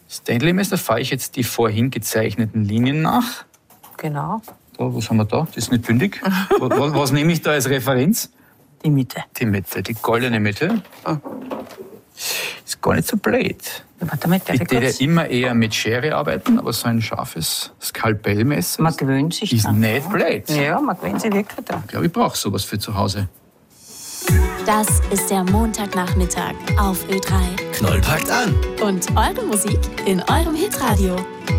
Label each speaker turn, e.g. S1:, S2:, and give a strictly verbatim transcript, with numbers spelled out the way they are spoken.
S1: Stanley-Messer fahre ich jetzt die vorhin gezeichneten Linien nach.
S2: Genau.
S1: Da, was haben wir da? Das ist nicht bündig. was, was nehme ich da als Referenz?
S2: Die Mitte.
S1: Die Mitte, die goldene Mitte.
S2: Oh.
S1: Ist gar nicht so blöd.
S2: Warte mal,
S1: ich würde ja immer eher mit Schere arbeiten, aber so ein scharfes Skalpellmesser
S2: man gewöhnt sich
S1: ist
S2: dann.
S1: nicht blöd.
S2: Ja, man gewöhnt sich wirklich dran.
S1: Ich glaube, ich brauche sowas für zu Hause.
S3: Das ist der Montagnachmittag auf Ö drei.
S4: Knoll packt an.
S3: Und eure Musik in eurem Hitradio.